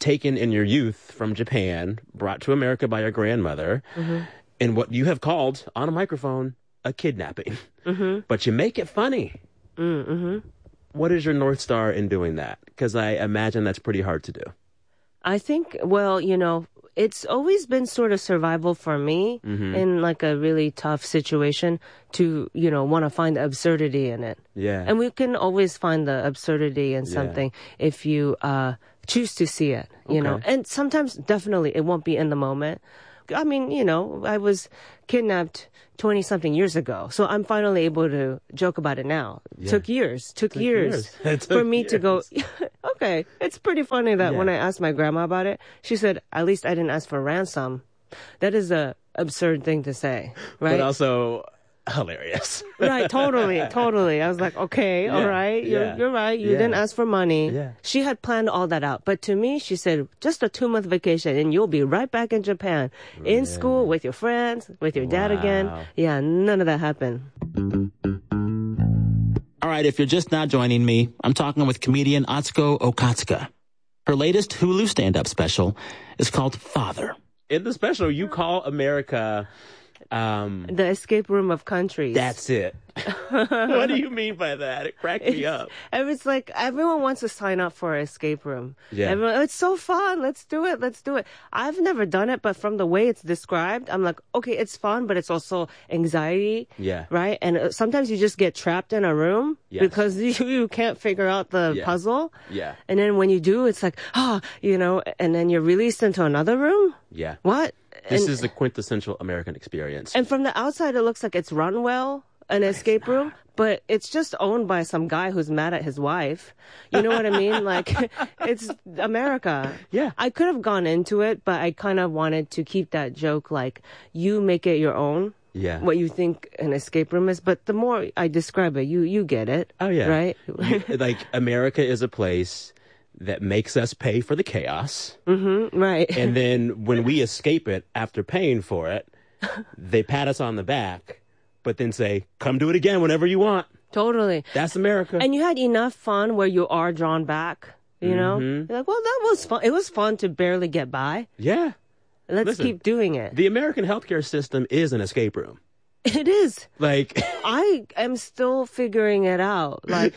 taken in your youth from Japan, brought to America by your grandmother, mm-hmm. in what you have called, on a microphone, a kidnapping. Mm-hmm. But you make it funny. Mm-hmm. What is your North Star in doing that? Because I imagine that's pretty hard to do. I think, well, you know, it's always been sort of survival for me mm-hmm. in like a really tough situation to, you know, want to find the absurdity in it. Yeah. And we can always find the absurdity in something yeah. if you uh, choose to see it, you okay. know. And sometimes definitely it won't be in the moment. I mean, you know, I was kidnapped twenty-something years ago, so I'm finally able to joke about it now. Yeah. Took years, took, took years, years. for me years. to go, okay, it's pretty funny that yeah. when I asked my grandma about it, she said, at least I didn't ask for ransom. That is a absurd thing to say, right? But also hilarious. Right, totally, totally. I was like, okay, yeah, all right, you're, yeah. you're right. You yeah. didn't ask for money. Yeah. She had planned all that out. But to me, she said, just a two-month vacation and you'll be right back in Japan, really? in school, with your friends, with your dad wow. again. Yeah, none of that happened. All right, if you're just now joining me, I'm talking with comedian Atsuko Okatsuka. Her latest Hulu stand-up special is called Father. In the special, you call America... Um, the escape room of countries. That's it. What do you mean by that? It cracked me up. And it's like everyone wants to sign up for an escape room. Yeah. Everyone, it's so fun. Let's do it. Let's do it. I've never done it, but from the way it's described, I'm like, okay, it's fun, but it's also anxiety. Yeah. Right? And sometimes you just get trapped in a room yes. because you, you can't figure out the yeah. puzzle. Yeah. And then when you do, it's like, ah, oh, you know, and then you're released into another room. Yeah. What? This and, is the quintessential American experience. And from the outside, it looks like it's run well, an escape room, but it's just owned by some guy who's mad at his wife. You know what I mean? Like, it's America. Yeah. I could have gone into it, but I kind of wanted to keep that joke like, you make it your own. Yeah. What you think an escape room is. But the more I describe it, you, you get it. Oh, yeah. Right? you, like, America is a place that makes us pay for the chaos. Mm-hmm, right. And then when we escape it after paying for it, they pat us on the back, but then say, come do it again whenever you want. Totally. That's America. And you had enough fun where you are drawn back, you know? Mm-hmm. You're like, well, that was fun. It was fun to barely get by. Yeah. Let's Listen, keep doing it. The American healthcare system is an escape room. It is. Like, I am still figuring it out. Like,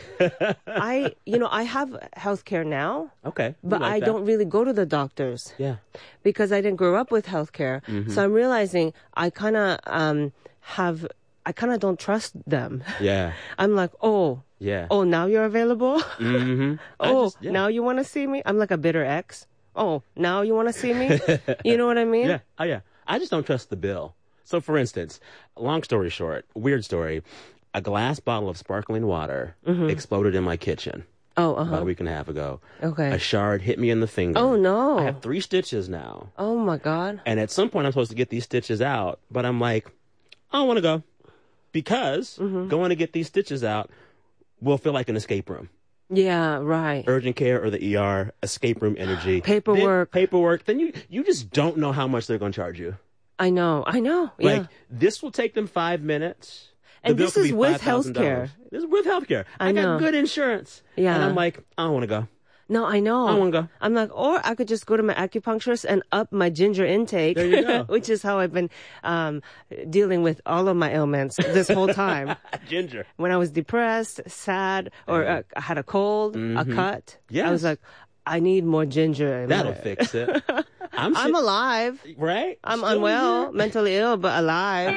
I, you know, I have healthcare now. Okay. But like I that. don't really go to the doctors. Yeah. Because I didn't grow up with healthcare. Mm-hmm. So I'm realizing I kind of um, have, I kind of don't trust them. Yeah. I'm like, oh. Yeah. Oh, now you're available? Mm-hmm. oh, just, yeah. now you want to see me? I'm like a bitter ex. Oh, now you want to see me? You know what I mean? Yeah. Oh, yeah. I just don't trust the bill. So, for instance, long story short, weird story, a glass bottle of sparkling water mm-hmm. exploded in my kitchen. Oh, uh-huh. About a week and a half ago. Okay. A shard hit me in the finger. Oh, no. I have three stitches now. Oh, my God. And at some point, I'm supposed to get these stitches out, but I'm like, I don't want to go. Because mm-hmm. going to get these stitches out will feel like an escape room. Yeah, right. Urgent care or the E R, escape room energy. Paperwork. Then, paperwork. Then you, you just don't know how much they're going to charge you. I know, I know. Yeah. Like, this will take them five minutes. The and this is with healthcare. This is with healthcare. I, I got know. good insurance. Yeah. And I'm like, I don't want to go. No, I know. I don't want to go. I'm like, or I could just go to my acupuncturist and up my ginger intake. There you go. Which is how I've been um, dealing with all of my ailments this whole time. Ginger. When I was depressed, sad, or uh, I had a cold, mm-hmm. a cut. Yes. I was like, I need more ginger. That'll my... fix it. I'm, I'm alive. Right? I'm Still unwell, here. mentally ill, but alive.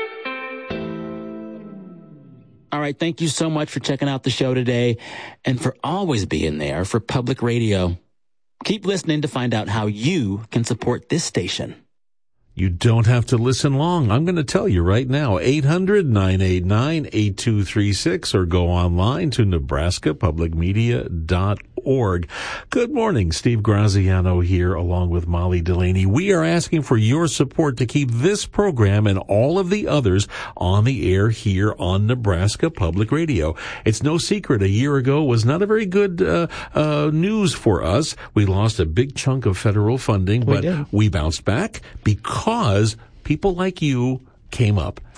All right, thank you so much for checking out the show today and for always being there for Public Radio. Keep listening to find out how you can support this station. You don't have to listen long. I'm going to tell you right now, eight hundred, nine eight nine, eight two three six, or go online to nebraska public media dot org. Good morning. Steve Graziano here along with Molly Delaney. We are asking for your support to keep this program and all of the others on the air here on Nebraska Public Radio. It's no secret a year ago was not a very good uh, uh news for us. We lost a big chunk of federal funding, but we, we bounced back because Because people like you came up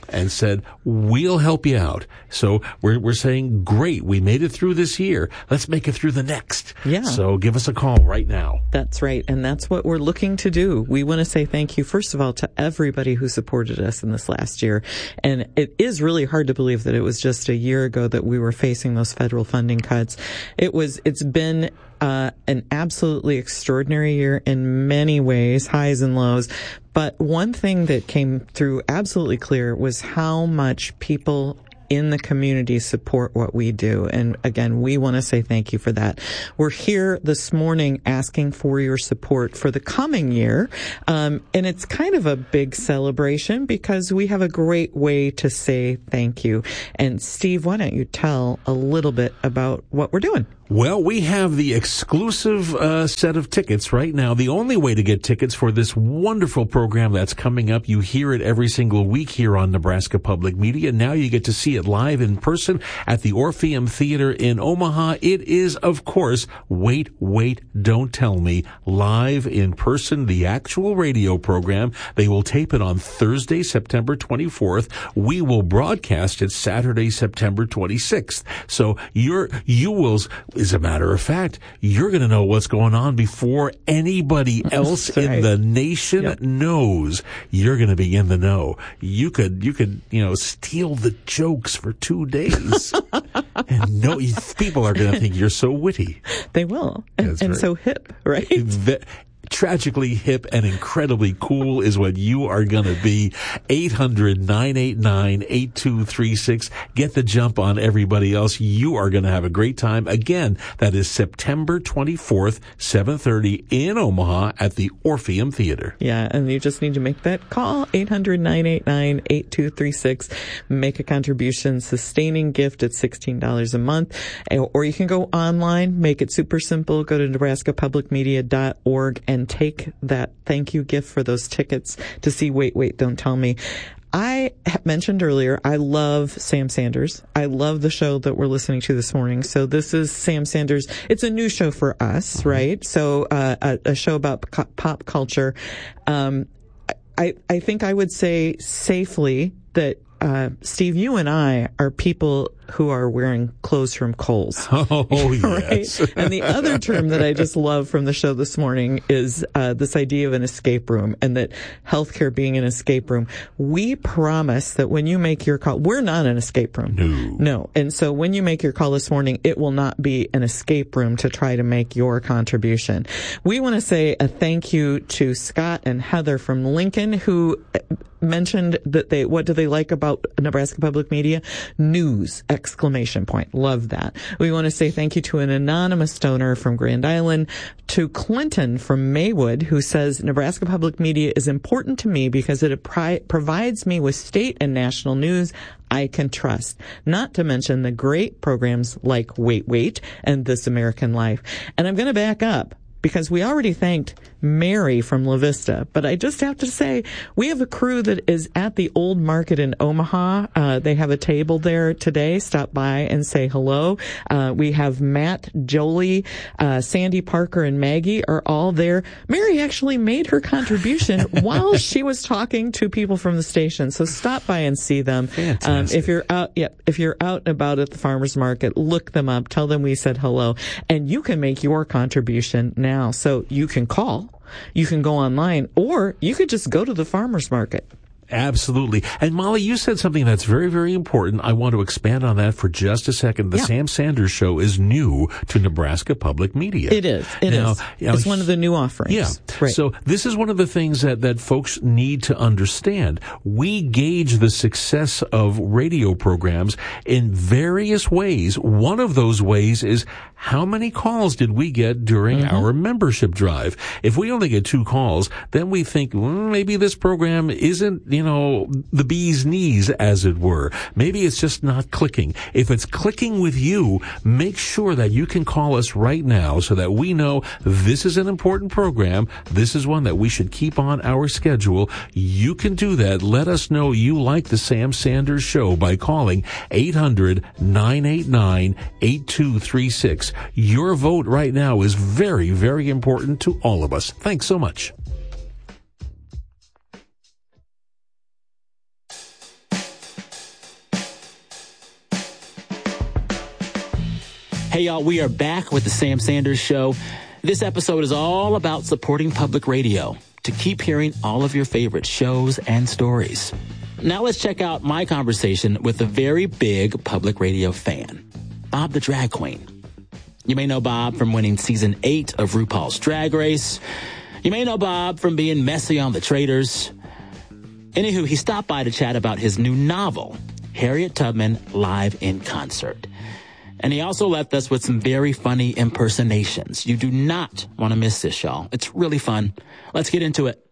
and said, we'll help you out. So we're, we're saying, great, we made it through this year. Let's make it through the next. Yeah. So give us a call right now. That's right. And that's what we're looking to do. We want to say thank you, first of all, to everybody who supported us in this last year. And it is really hard to believe that it was just a year ago that we were facing those federal funding cuts. It was, it's been uh, an absolutely extraordinary year in many ways, highs and lows. But one thing that came through absolutely clear was how much people in the community support what we do. And again, we want to say thank you for that. We're here this morning asking for your support for the coming year. Um, and it's kind of a big celebration because we have a great way to say thank you. And Steve, why don't you tell a little bit about what we're doing? Well, we have the exclusive uh, set of tickets right now. The only way to get tickets for this wonderful program that's coming up, you hear it every single week here on Nebraska Public Media. Now you get to see it live in person at the Orpheum Theater in Omaha. It is, of course, Wait, Wait, Don't Tell Me, live in person, the actual radio program. They will tape it on Thursday, September twenty-fourth. We will broadcast it Saturday, September twenty-sixth. So you're, you will... As a matter of fact, you're going to know what's going on before anybody else right. in the nation yep. knows. You're going to be in the know. You could, you could, you know, steal the jokes for two days, and no, people are going to think you're so witty. They will, and, and so hip, right? The, tragically hip and incredibly cool is what you are going to be. eight hundred, nine eight nine, eight two three six. Get the jump on everybody else. You are going to have a great time. Again, that is September twenty-fourth, seven thirty in Omaha at the Orpheum Theater. Yeah, and you just need to make that call, eight hundred, nine eight nine, eight two three six. Make a contribution, sustaining gift at sixteen dollars a month. Or you can go online, make it super simple. Go to nebraska public media dot org and and take that thank you gift for those tickets to see Wait, Wait, Don't Tell Me. I mentioned earlier, I love Sam Sanders. I love the show that we're listening to this morning. So this is Sam Sanders. It's a new show for us, right? So uh, a, a show about pop culture. Um, I, I think I would say safely that Uh, Steve, you and I are people who are wearing clothes from Kohl's. Oh, yes. Right? And the other term that I just love from the show this morning is uh, this idea of an escape room, and that healthcare being an escape room. We promise that when you make your call, we're not an escape room. No. No. And so when you make your call this morning, it will not be an escape room to try to make your contribution. We want to say a thank you to Scott and Heather from Lincoln, who mentioned that they, what do they like about Nebraska Public Media? News, exclamation point. Love that. We want to say thank you to an anonymous donor from Grand Island, to Clinton from Maywood, who says Nebraska Public Media is important to me because it pri- provides me with state and national news I can trust, not to mention the great programs like Wait, Wait and This American Life. And I'm going to back up, because we already thanked Mary from La Vista, but I just have to say, we have a crew that is at the Old Market in Omaha. Uh, they have a table there today. Stop by and say hello. Uh, we have Matt, Jolie, uh, Sandy Parker, and Maggie are all there. Mary actually made her contribution while she was talking to people from the station. So stop by and see them. Um, if you're out, yeah, if you're out and about at the farmers market, look them up. Tell them we said hello, and you can make your contribution now. So you can call. You can go online, or you could just go to the farmers market. Absolutely. And Molly, you said something that's very, very important. I want to expand on that for just a second. The yeah. Sam Sanders Show is new to Nebraska Public Media. It is. It now, is. You know, it's one of the new offerings. Yeah. Right. So this is one of the things that, that folks need to understand. We gauge the success of radio programs in various ways. One of those ways is how many calls did we get during mm-hmm. our membership drive? If we only get two calls, then we think, well, maybe this program isn't, you know, the bee's knees, as it were. Maybe it's just not clicking. If it's clicking with you, make sure that you can call us right now so that we know this is an important program. This is one that we should keep on our schedule. You can do that. Let us know you like the Sam Sanders Show by calling eight hundred, nine eight nine, eight two three six. Your vote right now is very, very important to all of us. Thanks so much. Hey, y'all, we are back with the Sam Sanders Show. This episode is all about supporting public radio to keep hearing all of your favorite shows and stories. Now let's check out my conversation with a very big public radio fan, Bob the Drag Queen. You may know Bob from winning season eight of RuPaul's Drag Race. You may know Bob from being messy on The Traitors. Anywho, he stopped by to chat about his new novel, Harriet Tubman Live in Concert. And he also left us with some very funny impersonations. You do not want to miss this, y'all. It's really fun. Let's get into it.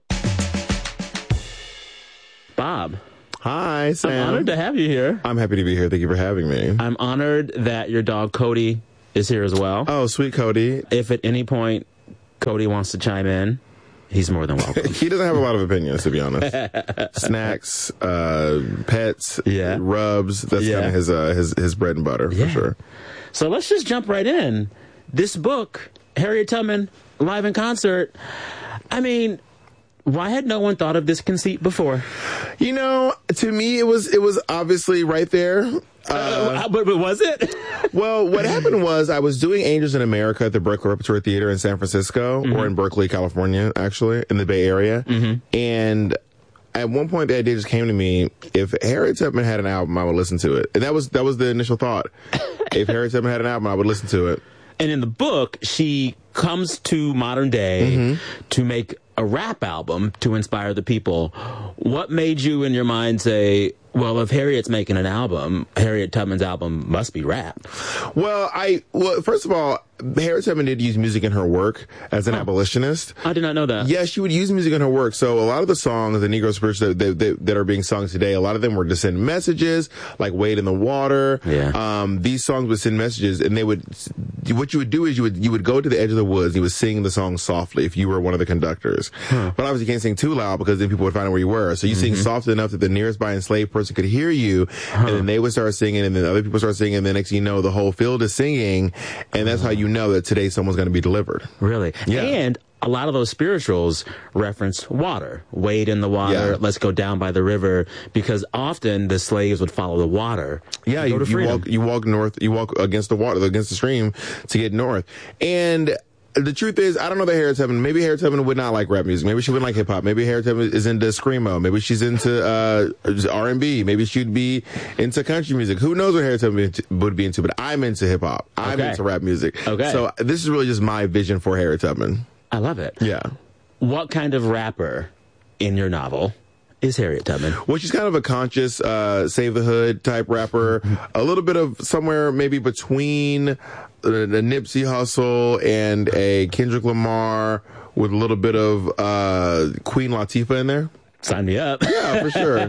Bob. Hi, Sam. I'm honored to have you here. I'm happy to be here. Thank you for having me. I'm honored that your dog, Cody, is here as well. Oh, sweet Cody. If at any point Cody wants to chime in, he's more than welcome. He doesn't have a lot of opinions, to be honest. Snacks, uh, pets, yeah. rubs. That's yeah. kind of his, uh, his his bread and butter, yeah. for sure. So let's just jump right in. This book, Harriet Tubman Live in Concert, I mean, why had no one thought of this conceit before? You know, to me, it was it was obviously right there. Uh, uh, but, but was it? Well, what happened was I was doing Angels in America at the Berkeley Repertory Theater in San Francisco, mm-hmm. or in Berkeley, California, actually, in the Bay Area. Mm-hmm. And at one point, the idea just came to me: if Harriet Tubman had an album, I would listen to it. And that was that was the initial thought. If Harriet Tubman had an album, I would listen to it. And in the book, she comes to modern day mm-hmm. to make a rap album to inspire the people. What made you in your mind say, well, if Harriet's making an album, Harriet Tubman's album must be rap? Well, I well, first of all, Harriet Tubman did use music in her work as an oh. abolitionist. I did not know that. Yeah, she would use music in her work. So a lot of the songs, the Negro spirituals that, that, that are being sung today, a lot of them were to send messages, like Wade in the Water. Yeah. Um, these songs would send messages, and they would, what you would do is you would, you would go to the edge of the woods, and you would sing the song softly if you were one of the conductors. Huh. But obviously you can't sing too loud because then people would find out where you were. So you mm-hmm. sing soft enough that the nearest by enslaved person could hear you, huh. and then they would start singing, and then other people start singing, and then next thing you know, the whole field is singing, and that's how you know that today someone's going to be delivered. Really? Yeah. And a lot of those spirituals reference water. Wade in the water, Yeah. let's go down by the river, because often the slaves would follow the water. Yeah, you, you walk you walk north, you walk against the water, against the stream to get north. And the truth is, I don't know that Harriet Tubman, maybe Harriet Tubman would not like rap music. Maybe she wouldn't like hip hop. Maybe Harriet Tubman is into screamo. Maybe she's into uh, R and B. Maybe she'd be into country music. Who knows what Harriet Tubman would be into? But I'm into hip hop. I'm Okay. into rap music. Okay. So this is really just my vision for Harriet Tubman. I love it. Yeah. What kind of rapper in your novel is Harriet Tubman? Well, she's kind of a conscious, uh, Save the Hood type rapper. A little bit of somewhere maybe between the Nipsey Hussle and a Kendrick Lamar, with a little bit of uh, Queen Latifah in there. Sign me up. Yeah, for sure.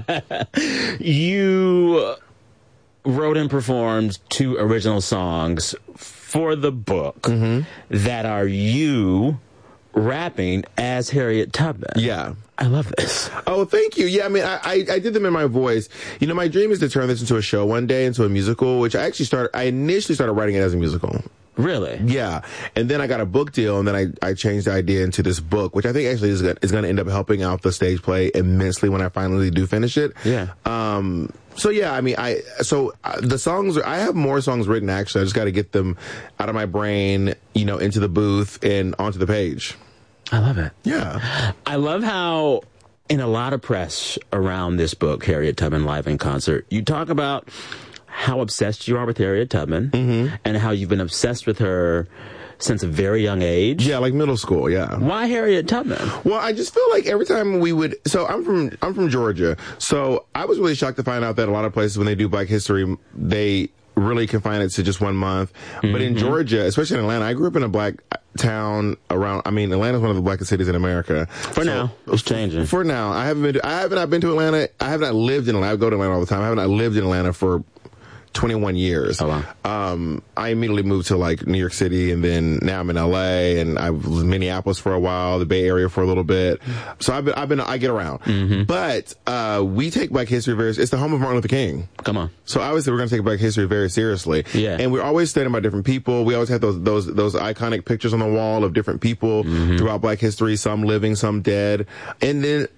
You wrote and performed two original songs for the book mm-hmm. that are you rapping as Harriet Tubman. Yeah. I love this. Oh, thank you. Yeah, I mean, I, I, I did them in my voice. You know, my dream is to turn this into a show one day, into a musical, which I actually started, I initially started writing it as a musical. Really? Yeah. And then I got a book deal, and then I, I changed the idea into this book, which I think actually is gonna, is going to end up helping out the stage play immensely when I finally do finish it. Yeah. Um, so yeah, I mean, I, so uh, the songs, I have more songs written actually. I just got to get them out of my brain, you know, into the booth and onto the page. I love it. Yeah. I love how in a lot of press around this book, Harriet Tubman Live in Concert, you talk about how obsessed you are with Harriet Tubman mm-hmm. and how you've been obsessed with her since a very young age. Yeah, like middle school, yeah. Why Harriet Tubman? Well, I just feel like every time we would, so I'm from, I'm from Georgia. So I was really shocked to find out that a lot of places when they do Black History, they really confine it to just one month. Mm-hmm. But in Georgia, especially in Atlanta, I grew up in a black town around, I mean, Atlanta's one of the blackest cities in America. For so, now. It's changing. For now. I haven't been to, I haven't not been to Atlanta. I have not lived in Atlanta. I go to Atlanta all the time. I have not lived in Atlanta for twenty-one years. Oh, wow. Um, I immediately moved to like New York City, and then now I'm in L A, and I was in Minneapolis for a while, the Bay Area for a little bit. So I've been, I've been, I get around. Mm-hmm. But, uh, we take Black History very, it's the home of Martin Luther King. Come on. So obviously we're going to take Black History very seriously. Yeah. And we're always studying about different people. We always have those, those, those iconic pictures on the wall of different people mm-hmm. throughout Black History, some living, some dead. And then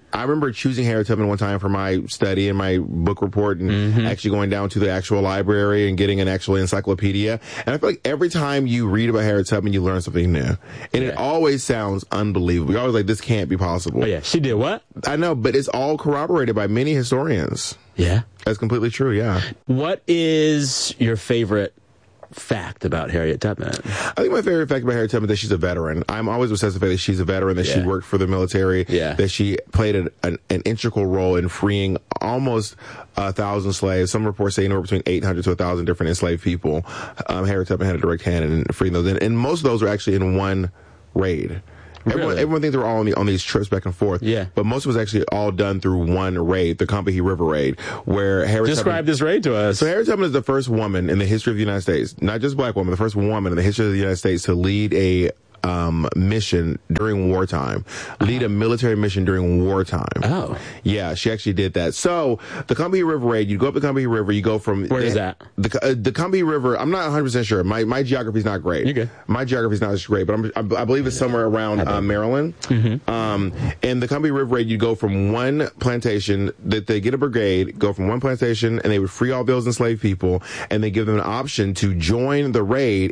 I remember choosing Harriet Tubman one time for my study and my book report and Mm-hmm. actually going down to the actual library and getting an actual encyclopedia. And I feel like every time you read about Harriet Tubman, you learn something new. And it always sounds unbelievable. You're always like, this can't be possible. Oh, yeah. She did what? I know, but it's all corroborated by many historians. Yeah. That's completely true, yeah. What is your favorite fact about Harriet Tubman? I think my favorite fact about Harriet Tubman is that she's a veteran. I'm always obsessed with the fact that she's a veteran, that she Yeah. worked for the military, Yeah. that she played an, an, an integral role in freeing almost a thousand slaves. Some reports say anywhere between eight hundred to a thousand different enslaved people. Um, Harriet Tubman had a direct hand in freeing those. And, and most of those were actually in one raid. Everyone, Really? everyone thinks they were all on, the, on these trips back and forth. Yeah. But most of it was actually all done through one raid, the Combahee River raid, where Harriet Describe Tubman, this raid to us. So Harriet Tubman is the first woman in the history of the United States, not just black woman, the first woman in the history of the United States to lead a um, mission during wartime, lead a military mission during wartime. Oh. Yeah, she actually did that. So the Combahee River raid, you go up the Combahee River, you go from... Where is that? The, uh, the Combahee River, I'm not one hundred percent sure. My my geography's not great. You're good. My geography's not as great, but I'm, I, I believe it's somewhere around uh, Maryland. Mm-hmm. Um, and the Combahee River raid, you go from one plantation, that they get a brigade, go from one plantation, and they would free all those enslaved people, and they give them an option to join the raid